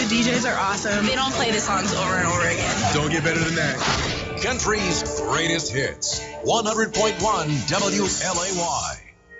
DJs are awesome. They don't play the songs over and over again. Don't get better than that. Country's greatest hits. 100.1 WLAY.